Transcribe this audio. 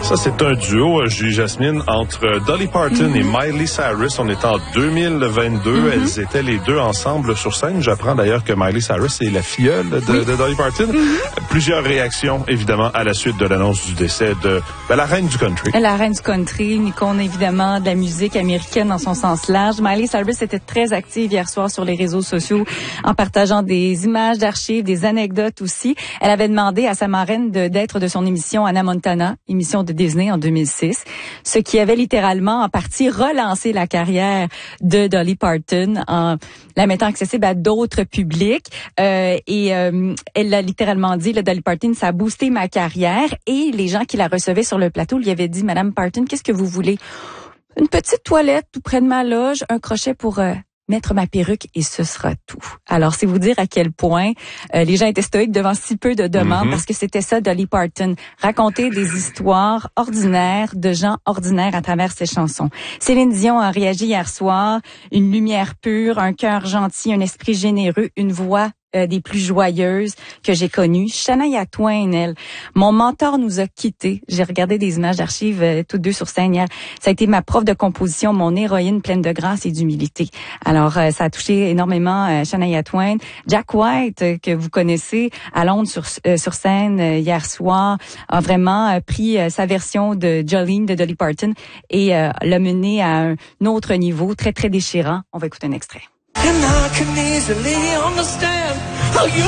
Ça, c'est un duo, Julie Jasmine, entre Dolly Parton et Miley Cyrus. On est en 2022. Elles étaient les deux ensemble sur scène. J'apprends d'ailleurs que Miley Cyrus est la filleule de Dolly Parton. Plusieurs réactions, évidemment, à la suite de l'annonce du décès de la reine du country. La reine du country, une icône évidemment de la musique américaine dans son sens large. Miley Cyrus était très active hier soir sur les réseaux sociaux en partageant des images d'archives, des anecdotes aussi. Elle avait demandé à sa marraine d'être de son émission Hannah Montana, émission de Disney en 2006, ce qui avait littéralement en partie relancé la carrière de Dolly Parton en la mettant accessible à d'autres publics. Elle a littéralement dit, Dolly Parton, ça a boosté ma carrière. Et les gens qui la recevaient sur le plateau lui avaient dit, Madame Parton, qu'est-ce que vous voulez? Une petite toilette tout près de ma loge, un crochet pour mettre ma perruque et ce sera tout. Alors, c'est vous dire à quel point les gens étaient stoïques devant si peu de demandes parce que c'était ça, Dolly Parton. Raconter des histoires ordinaires de gens ordinaires à travers ses chansons. Céline Dion a réagi hier soir. Une lumière pure, un cœur gentil, un esprit généreux, une voix des plus joyeuses que j'ai connues. Shania Twain, elle. Mon mentor nous a quittés. J'ai regardé des images d'archives toutes deux sur scène hier. Ça a été ma prof de composition, mon héroïne pleine de grâce et d'humilité. Alors, ça a touché énormément Shania Twain. Jack White, que vous connaissez, à Londres sur scène hier soir, a vraiment pris sa version de Jolene de Dolly Parton et l'a mené à un autre niveau très, très déchirant. On va écouter un extrait. And I can easily understand how you